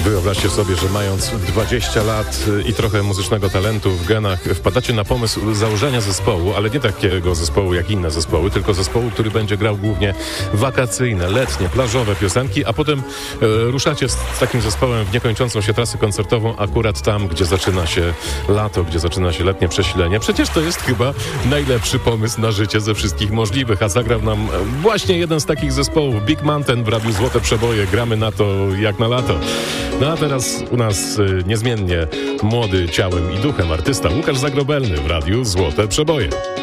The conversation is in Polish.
Wyobraźcie sobie, że mając 20 lat i trochę muzycznego talentu w genach, wpadacie na pomysł założenia zespołu, ale nie takiego zespołu jak inne zespoły, tylko zespołu, który będzie grał głównie wakacyjne, letnie, plażowe piosenki, a potem ruszacie z takim zespołem w niekończącą się trasę koncertową akurat tam, gdzie zaczyna się lato, gdzie zaczyna się letnie przesilenie. Przecież to jest chyba najlepszy pomysł na życie ze wszystkich możliwych, a zagrał nam właśnie jeden z takich zespołów, Big Mountain w Radiu Złote Przeboje. Gramy na to jak na lato. No a teraz u nas niezmiennie młody ciałem i duchem artysta Łukasz Zagrobelny w Radiu Złote Przeboje.